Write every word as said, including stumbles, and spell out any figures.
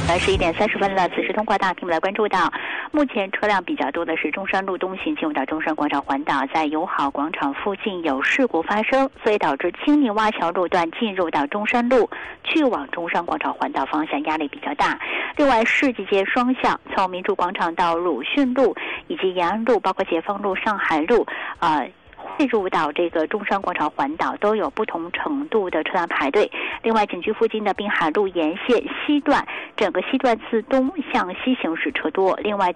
来十一点三十分了，此时通过大屏幕来关注到，目前车辆比较多的是中山路东行进入到中山广场环岛，在友好广场附近有事故发生，所以导致青泥洼桥路段进入到中山路去往中山广场环岛方向压力比较大。另外，世纪街双向从民主广场到鲁迅路以及延安路，包括解放路、上海路，呃。汇入到这个中山广场环岛都有不同程度的车辆排队。另外，景区附近的滨海路沿线西段，整个西段自东向西行驶车多。另外，